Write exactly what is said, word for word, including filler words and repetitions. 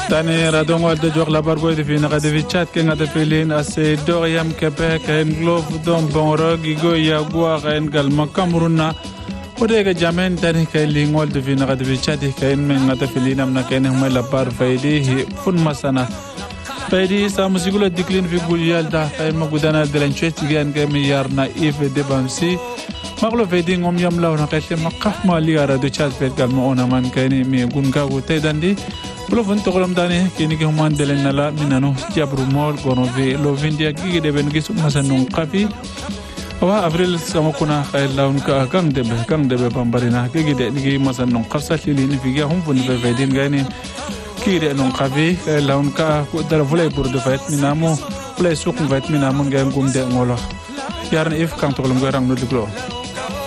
tani radongo de jog labar boy de fina de chat ke ngade felin ase doriam kepe ken glof dom bonro gigo ya gwa ken gal makamruna odega jamen tani ke lingol de fina de chat ken men ngade felin amna ken huma labar faidi fun masana faidi sa musigulo diklin fi gulyal da kay magudana de lanchet gen ke miyarna if de bamsi maglo faidi ngom yam lawna kete makaf mali ara de chat fet gal mo ona man kani mi gunga go tedandi Bluffon tokolam dane kini ke human delen nala minano jabru mol gono ve lo vindia gigi de ben gisu masanung kafi wa avril sama kuna khay laun ka kang debe kang debe pambarina gigi de nigi masanung qafsa lili ni figa hum fun ve vedin gani kire non kafi khay laun ka ko dara volay bur de fait minamo play suk vet minamo ngam gum de ngolo yarna if kang tokolam go rang no duglo